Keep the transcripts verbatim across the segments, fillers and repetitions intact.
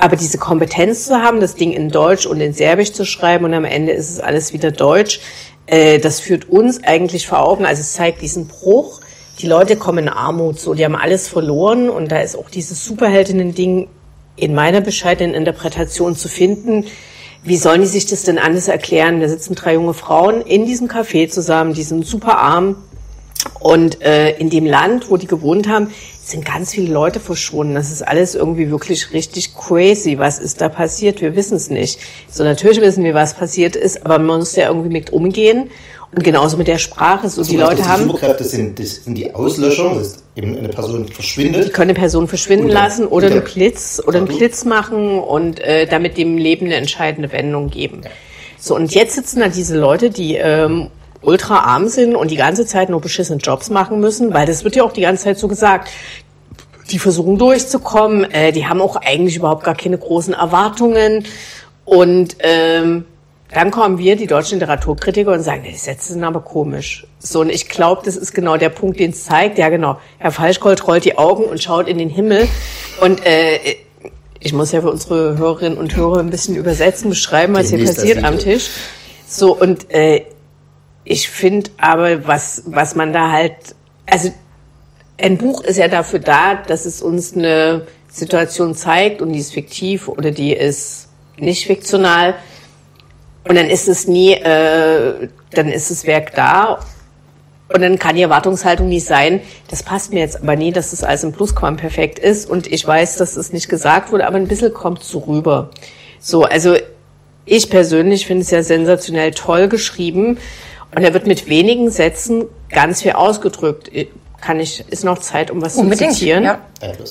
Aber diese Kompetenz zu haben, das Ding in Deutsch und in Serbisch zu schreiben und am Ende ist es alles wieder Deutsch, äh, das führt uns eigentlich vor Augen, also es zeigt diesen Bruch, die Leute kommen in Armut, so, die haben alles verloren und da ist auch dieses Superheldinnen-Ding in meiner bescheidenen Interpretation zu finden. Wie sollen die sich das denn anders erklären? Da sitzen drei junge Frauen in diesem Café zusammen, die sind super arm und äh, in dem Land, wo die gewohnt haben, sind ganz viele Leute verschwunden. Das ist alles irgendwie wirklich richtig crazy. Was ist da passiert? Wir wissen es nicht. So, natürlich wissen wir, was passiert ist, aber man muss ja irgendwie mit umgehen. Und genauso mit der Sprache. So, also, die Leute haben. Die Superkräfte sind, das sind die Auslöschung, das ist eben eine Person verschwindet. Die können eine Person verschwinden dann, lassen oder einen Blitz oder einen Blitz machen und äh, damit dem Leben eine entscheidende Wendung geben. So, und jetzt sitzen da diese Leute, die ähm, ultra arm sind und die ganze Zeit nur beschissene Jobs machen müssen, weil das wird ja auch die ganze Zeit so gesagt. Die versuchen durchzukommen, äh, die haben auch eigentlich überhaupt gar keine großen Erwartungen und ähm, dann kommen wir, die deutschen Literaturkritiker, und sagen, die Sätze sind aber komisch. So, und ich glaube, das ist genau der Punkt, den es zeigt. Ja, genau. Herr Falschgold rollt die Augen und schaut in den Himmel. Und äh, ich muss ja für unsere Hörerinnen und Hörer ein bisschen übersetzen, beschreiben, was hier passiert am Tisch. So, und äh, ich finde aber, was was man da halt, also ein Buch ist ja dafür da, dass es uns eine Situation zeigt und die ist fiktiv oder die ist nicht fiktional. Und dann ist es nie, äh, dann ist das Werk da und dann kann die Erwartungshaltung nicht sein, das passt mir jetzt aber nie, dass das alles im Plusquamperfekt ist und ich weiß, dass das nicht gesagt wurde, aber ein bisschen kommt so rüber. So, also ich persönlich finde es ja sensationell toll geschrieben und er wird mit wenigen Sätzen ganz viel ausgedrückt. Kann ich, ist noch Zeit, um was Unbedingt, zu zitieren? Ja.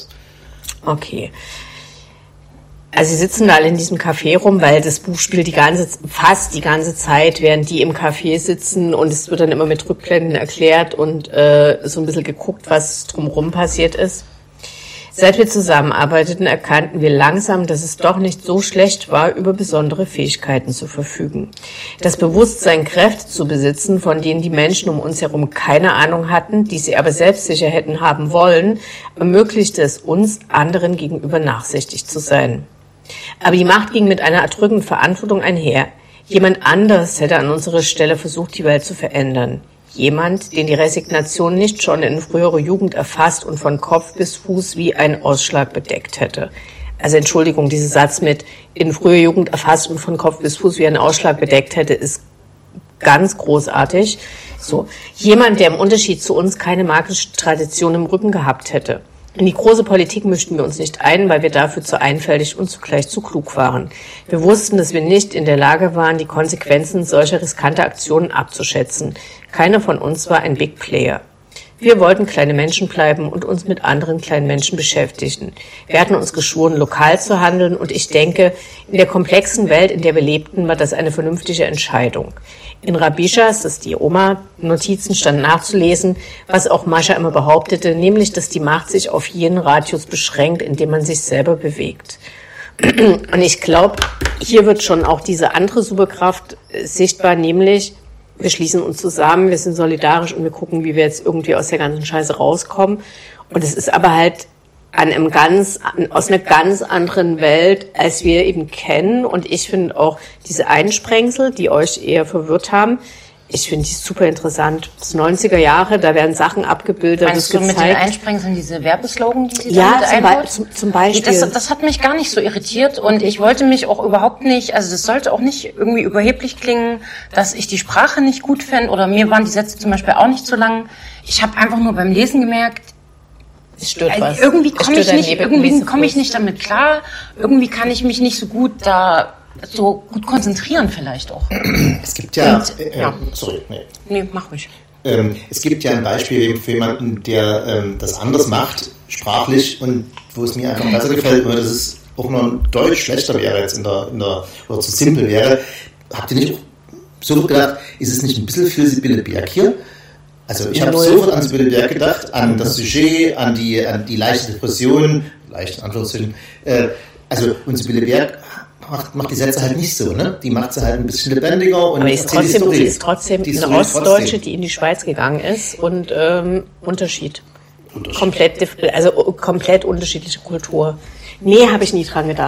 Okay. Also sie sitzen da alle in diesem Café rum, weil das Buch spielt die ganze, fast die ganze Zeit, während die im Café sitzen und es wird dann immer mit Rückblenden erklärt und äh, so ein bisschen geguckt, was drumherum passiert ist. Seit wir zusammenarbeiteten, erkannten wir langsam, dass es doch nicht so schlecht war, über besondere Fähigkeiten zu verfügen. Das Bewusstsein, Kräfte zu besitzen, von denen die Menschen um uns herum keine Ahnung hatten, die sie aber selbstsicher hätten haben wollen, ermöglichte es uns, anderen gegenüber nachsichtig zu sein. Aber die Macht ging mit einer erdrückenden Verantwortung einher. Jemand anders hätte an unserer Stelle versucht, die Welt zu verändern. Jemand, den die Resignation nicht schon in früherer Jugend erfasst und von Kopf bis Fuß wie ein Ausschlag bedeckt hätte. Also Entschuldigung, dieser Satz mit in früherer Jugend erfasst und von Kopf bis Fuß wie ein Ausschlag bedeckt hätte, ist ganz großartig. So, jemand, der im Unterschied zu uns keine magische Tradition im Rücken gehabt hätte. In die große Politik mischten wir uns nicht ein, weil wir dafür zu einfältig und zugleich zu klug waren. Wir wussten, dass wir nicht in der Lage waren, die Konsequenzen solcher riskanter Aktionen abzuschätzen. Keiner von uns war ein Big Player. Wir wollten kleine Menschen bleiben und uns mit anderen kleinen Menschen beschäftigen. Wir hatten uns geschworen, lokal zu handeln und ich denke, in der komplexen Welt, in der wir lebten, war das eine vernünftige Entscheidung. In Rabishas, das ist die Oma, Notizen stand nachzulesen, was auch Mascha immer behauptete, nämlich, dass die Macht sich auf jenen Radius beschränkt, in dem man sich selber bewegt. Und ich glaube, hier wird schon auch diese andere Superkraft sichtbar, nämlich, wir schließen uns zusammen, wir sind solidarisch und wir gucken, wie wir jetzt irgendwie aus der ganzen Scheiße rauskommen. Und es ist aber halt an einem ganz, aus einer ganz anderen Welt, als wir eben kennen. Und ich finde auch diese Einsprengsel, die euch eher verwirrt haben, ich finde die super interessant. Das neunziger Jahre, da werden Sachen abgebildet. Meinst du gezeigt. Mit den Einsprengseln diese Werbeslogan, die sie ja, damit zum einbaut? Be- zum, zum Beispiel. Das, das hat mich gar nicht so irritiert und ich wollte mich auch überhaupt nicht, also das sollte auch nicht irgendwie überheblich klingen, dass ich die Sprache nicht gut fände oder mir waren die Sätze zum Beispiel auch nicht so lang. Ich habe einfach nur beim Lesen gemerkt, es stört also was. irgendwie komme ich nicht, irgendwie komme ich nicht damit klar. Irgendwie kann ich mich nicht so gut da so gut konzentrieren vielleicht auch. Es gibt ja, Und, äh, ja. sorry, nee. Nee, mach ruhig. Ähm, es gibt ja ein Beispiel für jemanden, der ähm, das anders macht, sprachlich, und wo es mir einfach besser gefällt, weil das ist auch noch deutsch schlechter wäre jetzt in der, in der, oder zu simpel wäre. Habt ihr nicht so gedacht, ist es nicht ein bisschen für Sibylle Berg hier? Also ich habe sofort an Sibylle Berg gedacht, an das Sujet, an die, an die leichte Depression, leicht in Anführungszeichen, äh, also und Sibylle Berg macht, macht die Sätze halt nicht so, ne? Die macht sie halt ein bisschen lebendiger. Und aber ist trotzdem, die ist trotzdem die eine Ostdeutsche, die in die Schweiz gegangen ist und ähm, Unterschied. Unterschied. Komplett, also komplett unterschiedliche Kultur. Nee, habe ich nie dran gedacht.